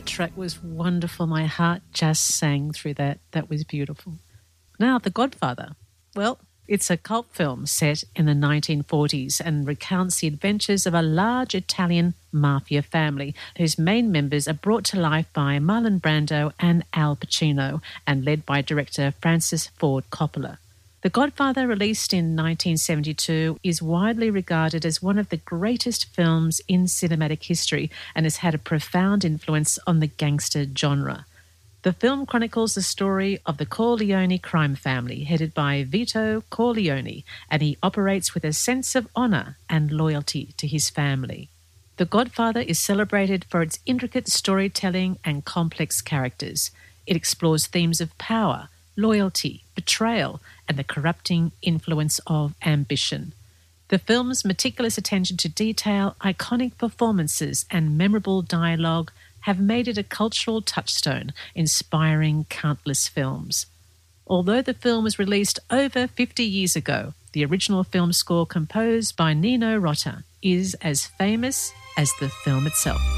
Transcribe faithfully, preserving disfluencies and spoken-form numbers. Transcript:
track was wonderful. My heart just sang through that. That was beautiful. Now, The Godfather. Well, it's a cult film set in the nineteen forties and recounts the adventures of a large Italian mafia family whose main members are brought to life by Marlon Brando and Al Pacino and led by director Francis Ford Coppola. The Godfather, released in nineteen seventy-two, is widely regarded as one of the greatest films in cinematic history and has had a profound influence on the gangster genre. The film chronicles the story of the Corleone crime family headed by Vito Corleone, and he operates with a sense of honour and loyalty to his family. The Godfather is celebrated for its intricate storytelling and complex characters. It explores themes of power, loyalty, betrayal, and the corrupting influence of ambition. The film's meticulous attention to detail, iconic performances, and memorable dialogue have made it a cultural touchstone, inspiring countless films. Although the film was released over fifty years ago, the original film score composed by Nino Rota is as famous as the film itself.